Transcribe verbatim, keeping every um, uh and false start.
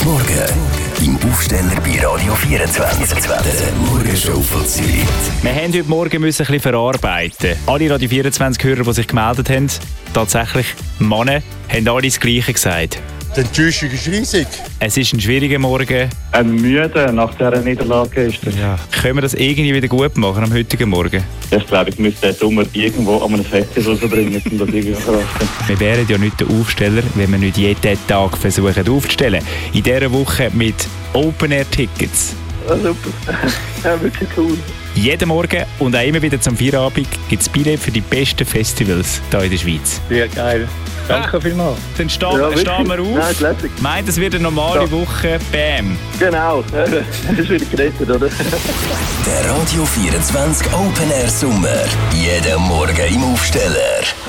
Morgen im Aufsteller bei Radio vierundzwanzig. Der Morgenshow von Zürich. Wir haben heute Morgen müssen ein bisschen verarbeiten. Alle Radio vierundzwanzig-Hörer, die sich gemeldet haben, tatsächlich Männer, haben alle das Gleiche gesagt. Die Enttäuschung ist riesig. Es ist ein schwieriger Morgen. Ein müde nach dieser Niederlage ist das. Ja. Können wir das irgendwie wieder gut machen am heutigen Morgen? Ich glaube, ich müsste den Sommer irgendwo an einem Festival verbringen, um das irgendwie zu verraten. Wir wären ja nicht der Aufsteller, wenn wir nicht jeden Tag versuchen aufzustellen. In dieser Woche mit Open-Air-Tickets. Ja, super. Ja, wirklich cool. Jeden Morgen und auch immer wieder zum Feierabend gibt es Billett für die besten Festivals hier in der Schweiz. Sehr geil. Danke vielmals. Dann stehen, Ja, stehen wir auf. Nein, Meint, es wird eine normale Ja. Woche. Bam. Genau. Das ist wieder gerettet, oder? Der Radio vierundzwanzig Open Air Sommer. Jeden Morgen im Aufsteller.